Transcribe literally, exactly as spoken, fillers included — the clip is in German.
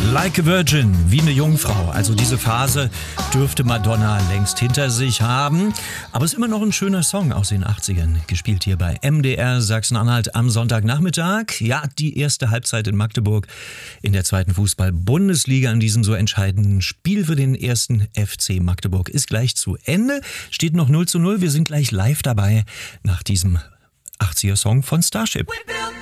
Like a Virgin, wie eine Jungfrau. Also diese Phase dürfte Madonna längst hinter sich haben. Aber es ist immer noch ein schöner Song aus den achtzigern. Gespielt hier bei M D R Sachsen-Anhalt am Sonntagnachmittag. Ja, die erste Halbzeit in Magdeburg in der zweiten Fußball-Bundesliga an diesem so entscheidenden Spiel für den ersten F C Magdeburg ist gleich zu Ende. Steht noch null zu null. Wir sind gleich live dabei nach diesem achtziger Song von Starship.